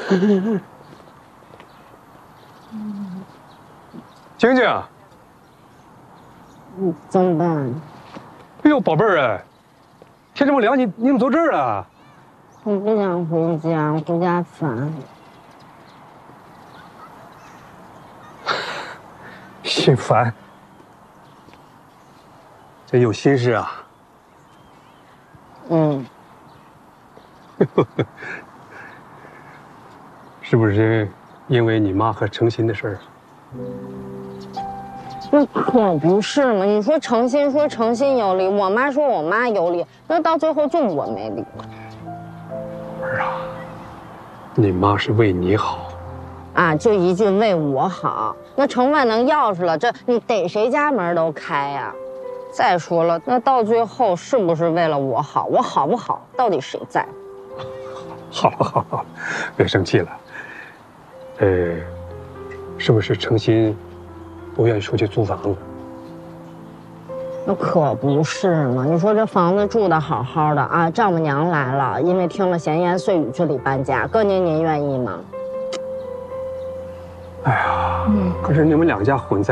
晶晶， 怎么办？ 哎呦，宝贝儿哎，天这么凉，你怎么坐这儿了？ 我不想回家，回家烦。 心烦，这有心事啊？ 嗯， 是不是因为你妈和程鑫的事儿？ 那可不是嘛！你说程鑫说程鑫有理，我妈说我妈有理，那到最后就我没理。 儿啊，你妈是为你好。 啊，就一句为我好，那程万能要是了，这你逮谁家门都开呀。再说了，那到最后是不是为了我好？我好不好，到底谁在乎？ 好，别生气了。是不是程鑫不愿意出去租房子？ 那可不是嘛！你说这房子住得好好的啊，丈母娘来了，因为听了闲言碎语这里搬家，哥您愿意吗？ 哎呀，可是你们两家混在